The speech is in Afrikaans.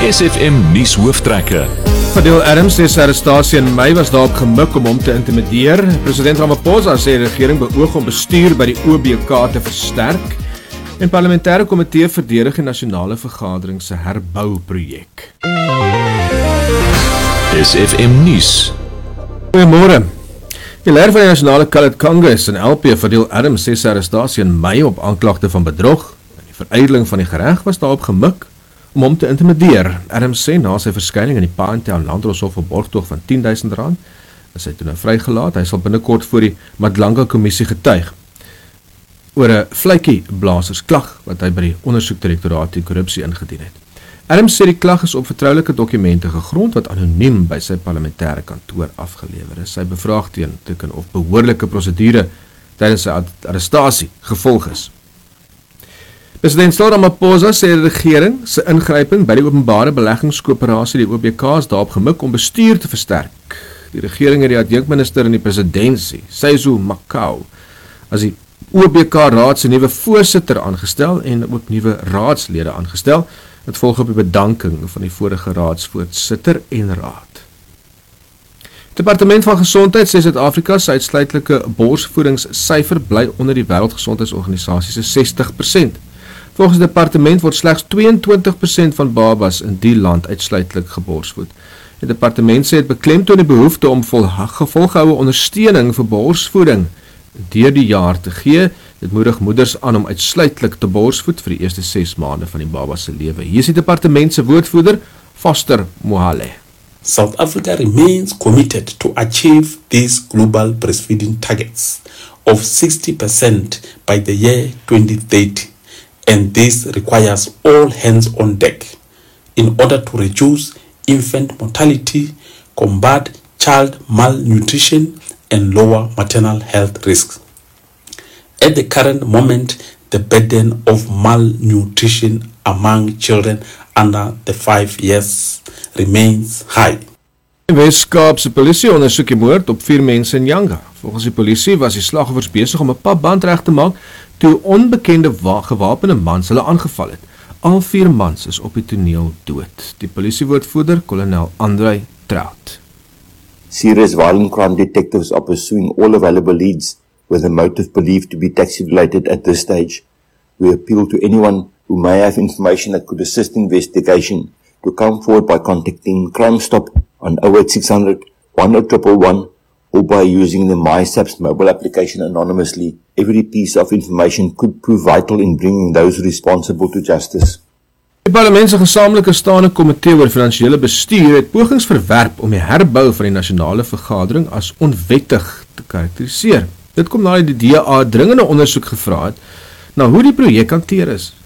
SFM nuus hooftrekke. Fadil Adams sê sy arrestasie in Mei was daarop gemik om hom te intimideer. President Ramaphosa sê die regering beoog om bestuur by die OBK te versterk. En parlementêre komitee verdedig die nasionale vergadering se herbouprojek. SFM nuus. Goeiemôre. Die leier van die Nasionale Coloured Congress en LP, Fadil Adams, sê sy arrestasie in Mei op aanklagte van bedrog en die verydeling van die reg was daarop gemik om hom te intimideer. Adams sê na sy verskyning in die Paarntown Landdroshof 'n borgtog van R10,000 is hy toe nou vrygelaat. Hy sal binnekort voor die Madlanga kommissie getuig oor 'n vletjieblasersklag wat hy by die ondersoekdirektoraat teen korrupsie ingedien het. Adams sê die klag is op vertroulike dokumente gegrond wat anoniem by sy parlementêre kantoor afgelewer is. Sy bevraagteken of behoorlike prosedure tydens sy arrestasie gevolg is. President Ramaphosa sê die regering se ingryping by die openbare beleggingskoöperasie die OBK is daarop gemik om bestuur te versterk. Die regering het die adjunkminister in die presidentsie, Seizu Makau, as die OBK raad se nuwe voorsitter aangestel en ook nuwe raadslede aangestel. Dit volg op die bedanking van die vorige raadsvoorsitter en raad. Departement van Gesondheid sê Suid-Afrika se uitsluitlike borsvoedingssyfer bly onder die Wêreldgesondheidsorganisasie se 60%. Volgens die departement word slegs 22% van babas in die land uitsluitlik geborsvoed. Die departement sê dit beklemtoon die behoefte om volgehoue ondersteuning vir borsvoeding deur die jaar te gee. Dit moedig moeders aan om uitsluitlik te borsvoed vir die eerste 6 maande van die baba se lewe. Hier is die departement se woordvoerder, Foster Mohale. South Africa remains committed to achieve these global breastfeeding targets of 60% by the year 2030, and this requires all hands on deck in order to reduce infant mortality, combat child malnutrition, and lower maternal health risks. At the current moment, the burden of malnutrition among children under the 5 years remains high. Die Wes-Kaapse polisie ondersoek die moord op 4 mense in Yanga. Volgens die polisie was die slagoffers besig om 'n papband reg te maak toe 'n onbekende gewapende mans hulle aangeval het. Al 4 mans is op die toneel dood. Die polisiewoordvoerder, kolonel Andrei Trout. Serious violent crime detectives are pursuing all available leads with a motive believed to be taxi-related at this stage. We appeal to anyone who may have information that could assist investigation to come forward by contacting Crime Stop on 08600 10111 or by using the MySaps mobile application anonymously. Every piece of information could prove vital in bringing those responsible to justice. Die parlement se gesamentlike staande komitee oor finansiële bestuur het pogings verwerp om die herbou van die nasionale vergadering as onwettig te karakteriseer. Dit kom nadat die DA dringende ondersoek gevra het na hoe die projek hanteer is.